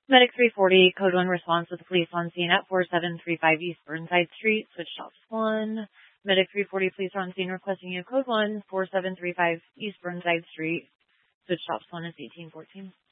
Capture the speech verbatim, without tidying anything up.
Medic three forty, code one response with the police on scene at four seven three five East Burnside Street, switch stops one. Medic three forty, police are on scene requesting you code one, four seven three five East Burnside Street, switch stops one is eighteen fourteen.